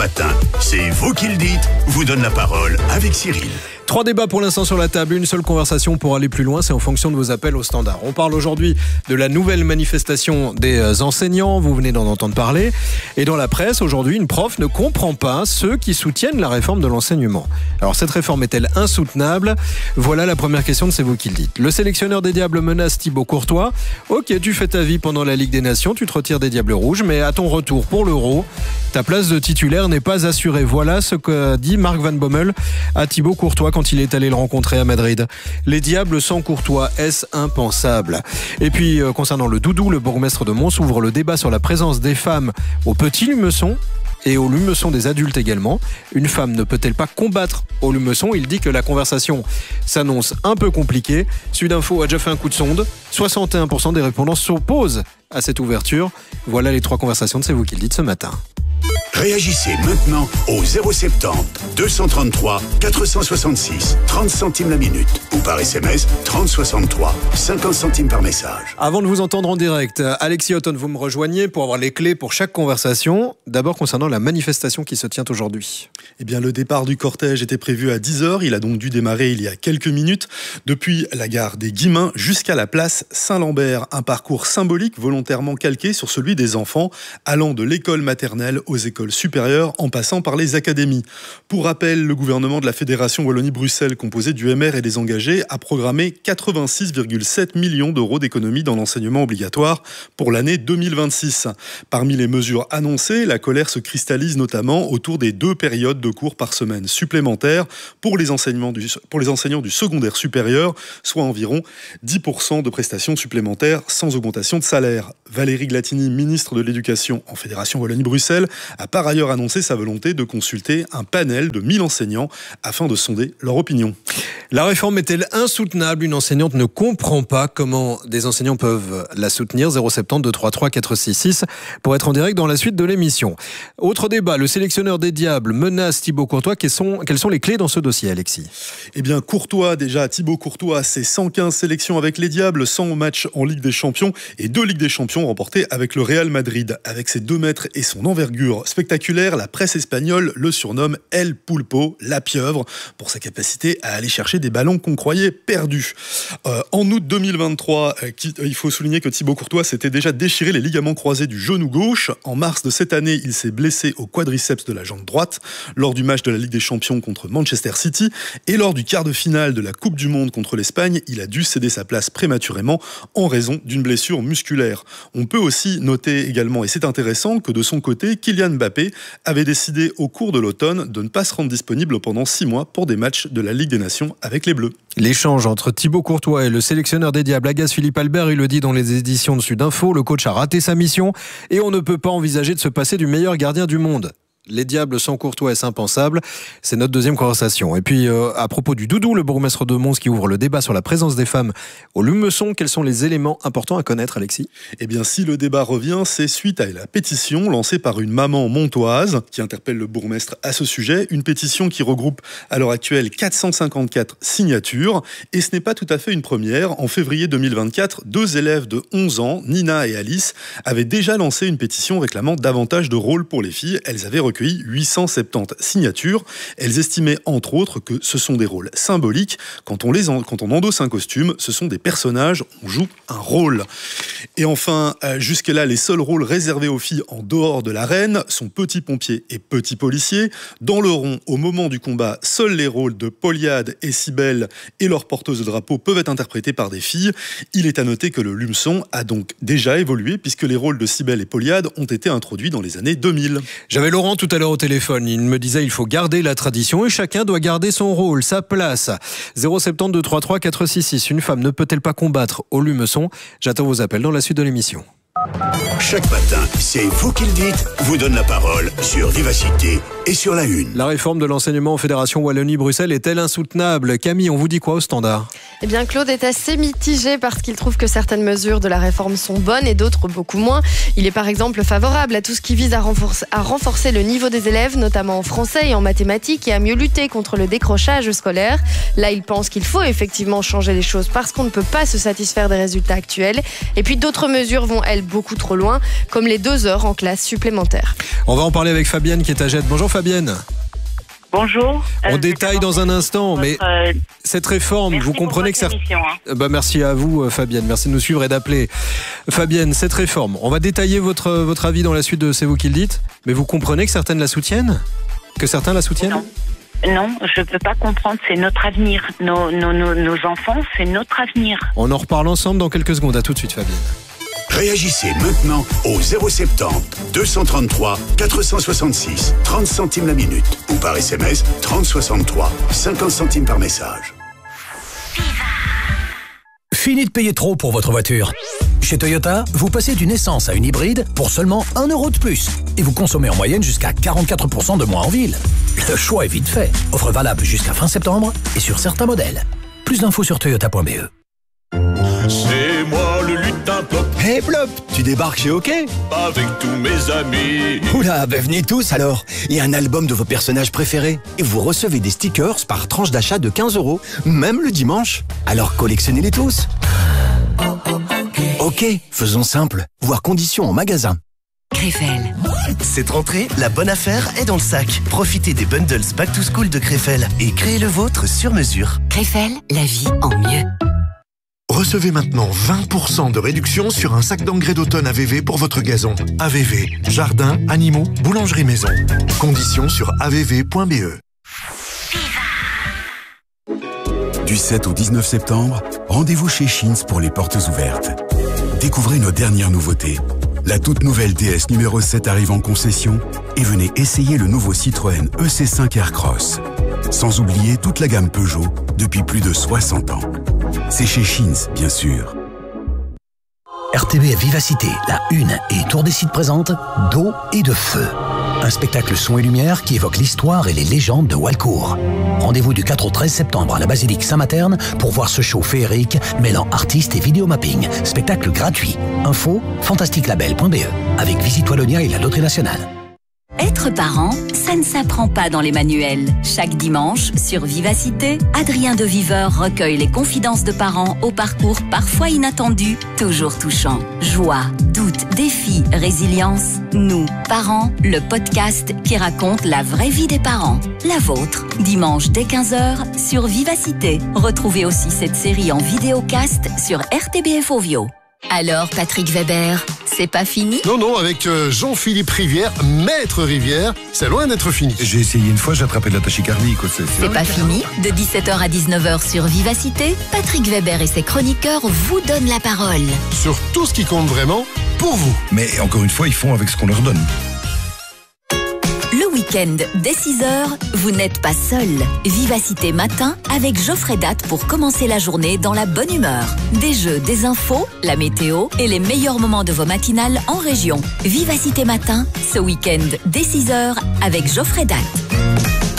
Matin, c'est vous qui le dites, vous donne la parole avec Cyril. 3 débats pour l'instant sur la table, une seule conversation pour aller plus loin, c'est en fonction de vos appels au standard. On parle aujourd'hui de la nouvelle manifestation des enseignants, vous venez d'en entendre parler. Et dans la presse, aujourd'hui, une prof ne comprend pas ceux qui soutiennent la réforme de l'enseignement. Alors cette réforme est-elle insoutenable ? Voilà la première question de C'est vous qui le dites. Le sélectionneur des Diables menace Thibaut Courtois. Ok, tu fais ta vie pendant la Ligue des Nations, tu te retires des Diables Rouges, mais à ton retour pour l'Euro, ta place de titulaire n'est pas assurée. Voilà ce qu'a dit Marc Van Bommel à Thibaut Courtois quand il est allé le rencontrer à Madrid. Les Diables sans Courtois, est-ce impensable ? Et puis, concernant le Doudou, le bourgmestre de Mons ouvre le débat sur la présence des femmes au Petit Lumeçon et au Lumeçon des adultes également. Une femme ne peut-elle pas combattre au Lumeçon ? Il dit que la conversation s'annonce un peu compliquée. Sudinfo a déjà fait un coup de sonde. 61% des répondants s'opposent à cette ouverture. Voilà les 3 conversations de C'est vous qui le dites ce matin. Réagissez maintenant au 070 233 466 30 centimes la minute ou par SMS 3063 50 centimes par message. Avant de vous entendre en direct, Alexis Houghton, vous me rejoignez pour avoir les clés pour chaque conversation. D'abord concernant la manifestation qui se tient aujourd'hui. Eh bien, le départ du cortège était prévu à 10h. Il a donc dû démarrer il y a quelques minutes depuis la gare des Guillemins jusqu'à la place Saint-Lambert. Un parcours symbolique volontairement calqué sur celui des enfants allant de l'école maternelle aux écoles supérieures en passant par les académies. Pour rappel, le gouvernement de la Fédération Wallonie-Bruxelles, composé du MR et des engagés, a programmé 86,7 millions d'euros d'économies dans l'enseignement obligatoire pour l'année 2026. Parmi les mesures annoncées, la colère se cristallise notamment autour des 2 périodes de cours par semaine supplémentaires pour les enseignants du secondaire supérieur, soit environ 10% de prestations supplémentaires sans augmentation de salaire. Valérie Glatini, ministre de l'Éducation en Fédération Wallonie-Bruxelles, a par ailleurs annoncé sa volonté de consulter un panel de 1000 enseignants afin de sonder leur opinion. La réforme est-elle insoutenable ? Une enseignante ne comprend pas comment des enseignants peuvent la soutenir. 070 233 466 pour être en direct dans la suite de l'émission. Autre débat, le sélectionneur des Diables menace Thibaut Courtois. Quelles sont les clés dans ce dossier, Alexis ? Eh bien, Thibaut Courtois, c'est 115 sélections avec les Diables, 100 matchs en Ligue des Champions et 2 Ligues des Champions remportées avec le Real Madrid. Avec ses 2 mètres et son envergure spectaculaire, la presse espagnole le surnomme El Pulpo, la pieuvre, pour sa capacité à aller chercher des ballons qu'on croyait perdus. En août 2023, il faut souligner que Thibaut Courtois s'était déjà déchiré les ligaments croisés du genou gauche. En mars de cette année, il s'est blessé au quadriceps de la jambe droite lors du match de la Ligue des Champions contre Manchester City, et lors du quart de finale de la Coupe du Monde contre l'Espagne, il a dû céder sa place prématurément en raison d'une blessure musculaire. On peut aussi noter également, et c'est intéressant, que de son côté, Kylian Mbappé avait décidé au cours de l'automne de ne pas se rendre disponible pendant 6 mois pour des matchs de la Ligue des Nations avec les Bleus. L'échange entre Thibaut Courtois et le sélectionneur des Diables agace Philippe Albert. Il le dit dans les éditions de Sudinfo. Le coach a raté sa mission et on ne peut pas envisager de se passer du meilleur gardien du monde. Les Diables sans Courtois, est-ce impensable ? C'est notre deuxième conversation. Et puis, à propos du Doudou, le bourgmestre de Mons qui ouvre le débat sur la présence des femmes au Lumeçon, quels sont les éléments importants à connaître, Alexis ? Eh bien, si le débat revient, c'est suite à la pétition lancée par une maman montoise qui interpelle le bourgmestre à ce sujet. Une pétition qui regroupe à l'heure actuelle 454 signatures. Et ce n'est pas tout à fait une première. En février 2024, 2 élèves de 11 ans, Nina et Alice, avaient déjà lancé une pétition réclamant davantage de rôles pour les filles. Elles avaient recueilli 870 signatures. Elles estimaient entre autres que ce sont des rôles symboliques. Quand on endosse un costume, ce sont des personnages, on joue un rôle. Et enfin, jusque-là, les seuls rôles réservés aux filles en dehors de l'arène sont petit pompier et petit policier. Dans le rond, au moment du combat, seuls les rôles de Poliade et Cybèle et leurs porteuses de drapeau peuvent être interprétés par des filles. Il est à noter que le Lumeçon a donc déjà évolué puisque les rôles de Cybèle et Poliade ont été introduits dans les années 2000. J'avais Laurent tout à l'heure au téléphone, il me disait il faut garder la tradition et chacun doit garder son rôle, sa place. 070 233 466, une femme ne peut-elle pas combattre au Lumeçon ? J'attends vos appels dans la suite de l'émission. Chaque matin, c'est vous qui le dites, vous donne la parole sur Vivacité et sur La Une. La réforme de l'enseignement en Fédération Wallonie-Bruxelles est-elle insoutenable ? Camille, on vous dit quoi au standard ? Eh bien, Claude est assez mitigé parce qu'il trouve que certaines mesures de la réforme sont bonnes et d'autres beaucoup moins. Il est par exemple favorable à tout ce qui vise à renforcer le niveau des élèves, notamment en français et en mathématiques, et à mieux lutter contre le décrochage scolaire. Là, il pense qu'il faut effectivement changer les choses parce qu'on ne peut pas se satisfaire des résultats actuels. Et puis d'autres mesures vont, elles, beaucoup trop loin, comme les 2 heures en classe supplémentaire. On va en parler avec Fabienne qui est à Jette. Bonjour Fabienne. Bonjour. On détaille dans un instant, mais cette réforme, vous comprenez que ça... merci à vous Fabienne, merci de nous suivre et d'appeler. Fabienne, cette réforme, on va détailler votre avis dans la suite de C'est vous qui le dites, mais vous comprenez que certaines la soutiennent ? Que certains la soutiennent ? Non, je ne peux pas comprendre, c'est notre avenir. Nos enfants, c'est notre avenir. On en reparle ensemble dans quelques secondes, à tout de suite Fabienne. Réagissez maintenant au 070 233 466 30 centimes la minute ou par SMS 3063 50 centimes par message. Fini de payer trop pour votre voiture. Chez Toyota, vous passez d'une essence à une hybride pour seulement 1 € de plus. Et vous consommez en moyenne jusqu'à 44% de moins en ville. Le choix est vite fait. Offre valable jusqu'à fin septembre et sur certains modèles. Plus d'infos sur toyota.be. C'est moi le lutin Plop. Hey Plop, tu débarques chez OK? Avec tous mes amis. Oula, venez tous alors. Il y a un album de vos personnages préférés. Et vous recevez des stickers par tranche d'achat de 15 €, même le dimanche. Alors collectionnez-les tous. OK, faisons simple. Voir conditions en magasin. Krefel. Cette rentrée, la bonne affaire est dans le sac. Profitez des bundles Back to School de Krefel et créez le vôtre sur mesure. Krefel, la vie en mieux. Recevez maintenant 20% de réduction sur un sac d'engrais d'automne AVV pour votre gazon. AVV, jardin, animaux, boulangerie maison. Conditions sur avv.be. Du 7 au 19 septembre, rendez-vous chez Sheins pour les portes ouvertes. Découvrez nos dernières nouveautés. La toute nouvelle DS numéro 7 arrive en concession et venez essayer le nouveau Citroën EC5 Aircross. Sans oublier toute la gamme Peugeot depuis plus de 60 ans. C'est chez Sheins, bien sûr. RTBF Vivacité, la Une et Tour des Sites présente D'eau et de feu. Un spectacle son et lumière qui évoque l'histoire et les légendes de Walcourt. Rendez-vous du 4 au 13 septembre à la basilique Saint-Materne pour voir ce show féerique mêlant artistes et vidéomapping. Spectacle gratuit. Info fantasticlabel.be avec Visite Wallonia et la Loterie Nationale. Être parent, ça ne s'apprend pas dans les manuels. Chaque dimanche, sur Vivacité, Adrien de Viveur recueille les confidences de parents au parcours parfois inattendu, toujours touchant. Joie, doute, défi, résilience. Nous, parents, le podcast qui raconte la vraie vie des parents. La vôtre, dimanche dès 15h sur Vivacité. Retrouvez aussi cette série en vidéocast sur RTBF Ovio. Alors, Patrick Weber, c'est pas fini ? Non, avec Jean-Philippe Rivière, maître Rivière, c'est loin d'être fini. J'ai essayé une fois, j'ai attrapé de la tachycardie. C'est pas fini. De 17h à 19h sur Vivacité, Patrick Weber et ses chroniqueurs vous donnent la parole. Sur tout ce qui compte vraiment, pour vous. Mais encore une fois, ils font avec ce qu'on leur donne. Le week-end, dès 6h, vous n'êtes pas seul. Vivacité matin avec Geoffrey Date pour commencer la journée dans la bonne humeur. Des jeux, des infos, la météo et les meilleurs moments de vos matinales en région. Vivacité matin, ce week-end, dès 6h avec Geoffrey Date.